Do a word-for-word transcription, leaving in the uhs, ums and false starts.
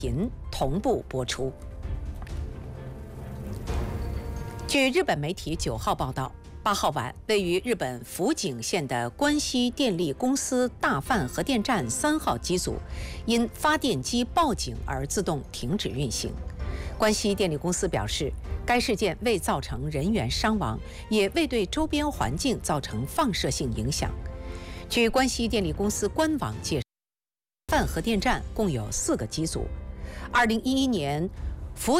频同步播出。据日本媒体九号报道，八号晚，位于日本福井县的关西电力公司大范核电站三号机组因发电机报警而自动停止运行。关西电力公司表示，该事件未造成人员伤亡，也未对周边环境造成放射性影响。据关西电力公司官网介绍，范核电站共有四个机组。二零一一年